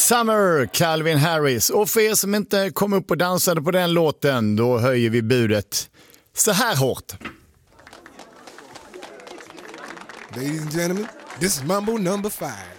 Summer, Calvin Harris. Och för er som inte kom upp och dansade på den låten, då höjer vi budet så här hårt. Ladies and gentlemen, this is Mambo number 5.